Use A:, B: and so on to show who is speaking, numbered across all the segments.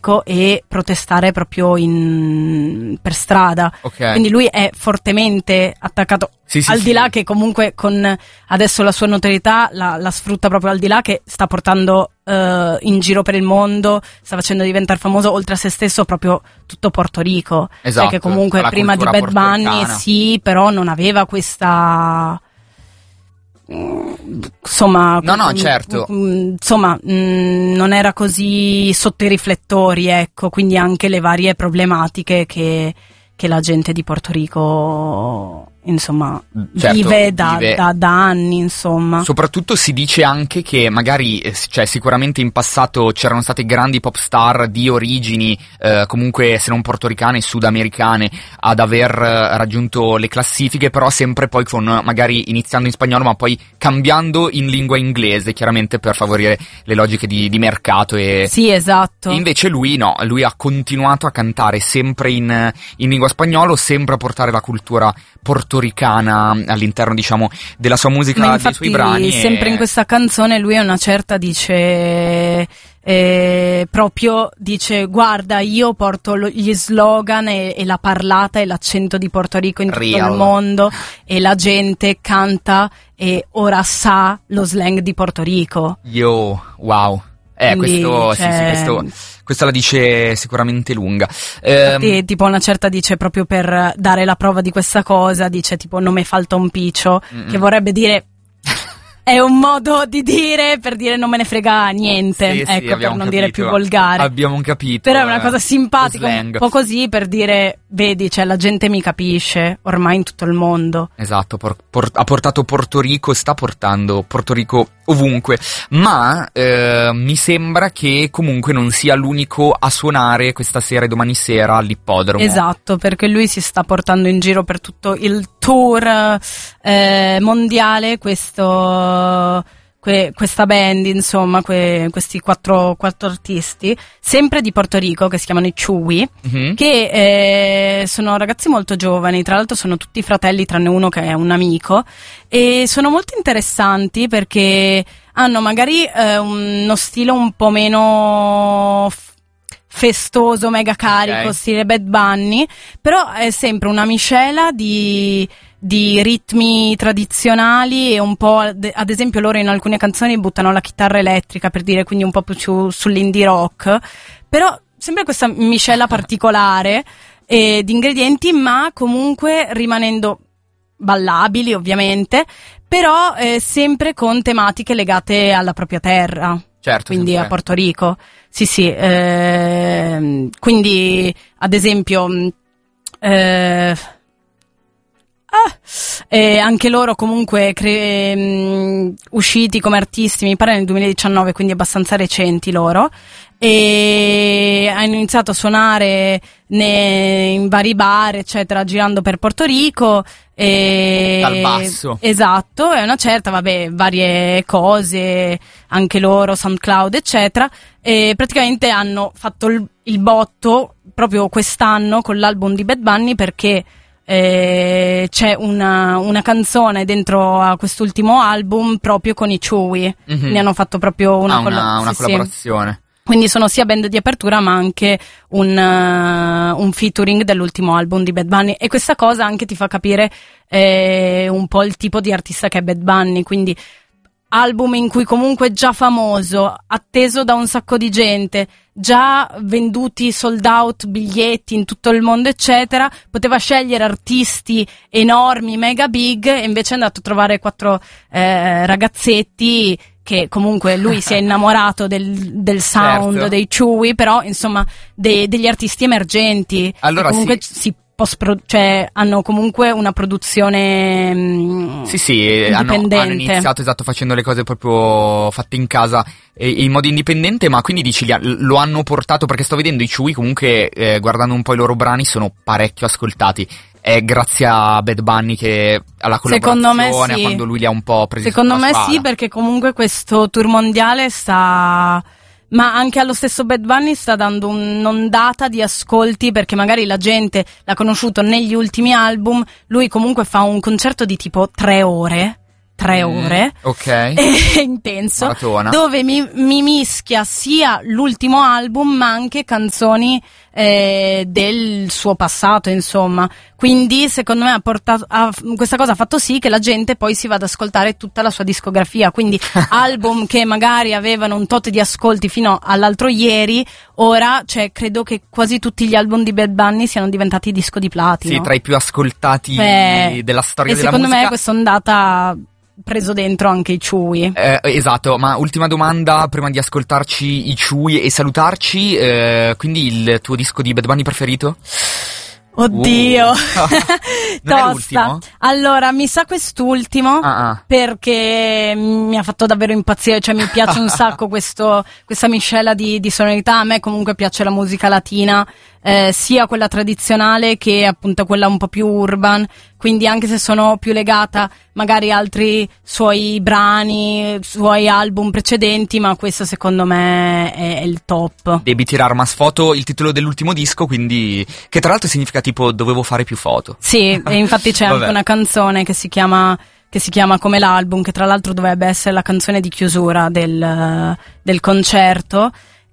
A: Rico e protestare proprio per strada.
B: Okay.
A: Quindi lui è fortemente attaccato, al di là che comunque con adesso la sua notorietà la sfrutta proprio, al di là che sta portando in giro per il mondo, sta facendo diventare famoso oltre a se stesso proprio tutto Porto Rico.
B: Esatto,
A: perché comunque prima di Bad Bunny sì, però non aveva questa... insomma,
B: certo.
A: Insomma, non era così sotto i riflettori, ecco, quindi anche le varie problematiche che la gente di Porto Rico, insomma,
B: certo,
A: vive da anni, insomma.
B: Soprattutto si dice anche che magari, cioè sicuramente in passato c'erano state grandi pop star di origini, comunque se non portoricane, sudamericane, ad aver raggiunto le classifiche, però sempre poi con, magari iniziando in spagnolo ma poi cambiando in lingua inglese, chiaramente per favorire le logiche di mercato.
A: Sì, esatto.
B: E invece lui no, lui ha continuato a cantare sempre in lingua spagnolo, sempre a portare la cultura portoricana all'interno, diciamo, della sua musica, dei suoi brani.
A: Sempre in questa canzone lui a una certa dice proprio dice: guarda, io porto gli slogan e la parlata e l'accento di Porto Rico in tutto il mondo, e la gente canta e ora sa lo slang di Porto Rico.
B: Wow.
A: Quindi,
B: questo la dice sicuramente lunga.
A: Infatti, tipo una certa dice, proprio per dare la prova di questa cosa, dice tipo non me falta un piccio, che vorrebbe dire è un modo di dire per dire non me ne frega niente, ecco, per non dire più volgare.
B: Abbiamo capito.
A: Però è una cosa simpatica, un po' così, per dire, vedi, cioè la gente mi capisce ormai in tutto il mondo.
B: Esatto, ha portato Porto Rico, sta portando Porto Rico ovunque, ma mi sembra che comunque non sia l'unico a suonare questa sera e domani sera all'ippodromo.
A: Esatto, perché lui si sta portando in giro per tutto il tour mondiale questa band, insomma, questi quattro artisti, sempre di Porto Rico, che si chiamano i Chewy, che sono ragazzi molto giovani, tra l'altro sono tutti fratelli tranne uno che è un amico, e sono molto interessanti perché hanno magari uno stile un po' meno festoso, mega carico, stile Bad Bunny, però è sempre una miscela di ritmi tradizionali e un po', ad esempio loro in alcune canzoni buttano la chitarra elettrica, per dire, quindi un po' più sull'indie rock, però sempre questa miscela particolare di ingredienti, ma comunque rimanendo ballabili ovviamente, però sempre con tematiche legate alla propria terra.
B: Certo,
A: quindi
B: sempre.
A: A Porto Rico. Sì, quindi ad esempio anche loro comunque usciti come artisti, mi pare nel 2019, quindi abbastanza recenti loro, e hanno iniziato a suonare in vari bar, eccetera, girando per Porto Rico.
B: Dal basso.
A: Esatto, è una certa, varie cose, anche loro, SoundCloud, eccetera, e praticamente hanno fatto il botto proprio quest'anno con l'album di Bad Bunny, perché c'è una canzone dentro a quest'ultimo album proprio con i Chewy. Ne hanno fatto proprio una
B: collaborazione.
A: Sì. Quindi sono sia band di apertura ma anche un featuring dell'ultimo album di Bad Bunny, e questa cosa anche ti fa capire un po' il tipo di artista che è Bad Bunny, quindi album in cui comunque già famoso, atteso da un sacco di gente, già venduti sold out biglietti in tutto il mondo, eccetera, poteva scegliere artisti enormi, mega big, e invece è andato a trovare 4 ragazzetti che comunque lui si è innamorato del sound, certo, dei Chewy, però insomma degli artisti emergenti.
B: Allora
A: comunque cioè hanno comunque una produzione indipendente.
B: Hanno iniziato facendo le cose proprio fatte in casa in modo indipendente, ma quindi dici lo hanno portato, perché sto vedendo i Chewy comunque, guardando un po' i loro brani, sono parecchio ascoltati. È grazie a Bad Bunny che alla collaborazione,
A: secondo me sì,
B: a quando lui li ha un po' presi.
A: Secondo me sì, perché comunque questo tour mondiale ma anche allo stesso Bad Bunny sta dando un'ondata di ascolti, perché magari la gente l'ha conosciuto negli ultimi album, lui comunque fa un concerto di tipo 3 ore, 3 ore.
B: Ok.
A: È intenso.
B: Maratona.
A: Dove mi mischia sia l'ultimo album ma anche canzoni del suo passato, insomma. Quindi secondo me questa cosa ha fatto sì che la gente poi si vada ad ascoltare tutta la sua discografia, quindi album che magari avevano un tot di ascolti fino all'altro ieri, ora credo che quasi tutti gli album di Bad Bunny siano diventati disco di platino.
B: Sì, tra i più ascoltati della storia della musica.
A: Secondo me questa ondata preso dentro anche i Chewy.
B: Esatto, ma ultima domanda prima di ascoltarci i Chewy e salutarci, quindi il tuo disco di Bad Bunny preferito?
A: Oddio,
B: non è l'ultimo?
A: Allora, mi sa quest'ultimo perché mi ha fatto davvero impazzire, cioè mi piace un sacco questa miscela di sonorità. A me comunque piace la musica latina, sia quella tradizionale che appunto quella un po' più urban, quindi anche se sono più legata magari a altri suoi brani, suoi album precedenti, ma questo secondo me è il top.
B: Devi tirare una foto, il titolo dell'ultimo disco, quindi, che tra l'altro significa tipo dovevo fare più foto.
A: Sì, e infatti c'è anche una canzone che si chiama come l'album, che tra l'altro dovrebbe essere la canzone di chiusura del concerto.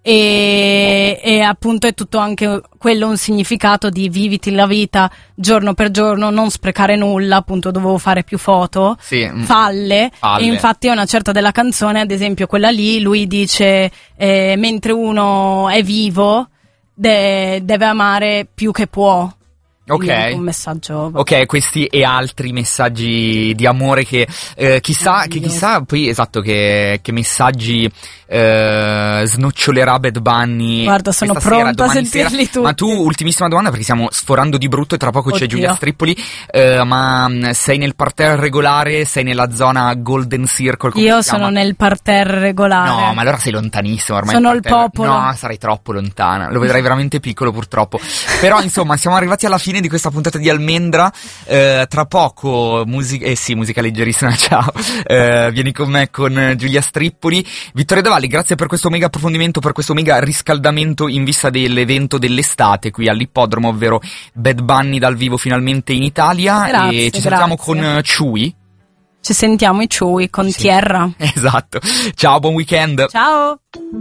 A: E appunto è tutto anche quello un significato di viviti la vita giorno per giorno, non sprecare nulla, appunto dovevo fare più foto, falle. E infatti a una certa della canzone, ad esempio quella lì, lui dice mentre uno è vivo deve amare più che può.
B: Ok,
A: un messaggio.
B: Ok, questi e altri messaggi di amore che chissà poi esatto che messaggi snocciolerà Bad Bunny.
A: Guarda, sono pronta a sentirli tutti.
B: Ma tu, ultimissima domanda, perché stiamo sforando di brutto e tra poco c'è Giulia Strippoli, ma sei nel parterre regolare, sei nella zona Golden Circle?
A: Io sono nel parterre regolare.
B: No, ma allora sei lontanissimo ormai.
A: Sono il popolo.
B: No, sarai troppo lontana, lo vedrai veramente piccolo purtroppo. Però insomma siamo arrivati alla fine di questa puntata di Almendra, tra poco musica leggerissima, ciao, vieni con me con Giulia Strippoli. Vittorio Davalli, grazie per questo mega approfondimento, per questo mega riscaldamento in vista dell'evento dell'estate qui all'Ippodromo, ovvero Bad Bunny dal vivo finalmente in Italia.
A: Grazie,
B: e ci sentiamo con Chewy.
A: Ci sentiamo i Chewy con Tierra.
B: Esatto, ciao, buon weekend.
A: Ciao.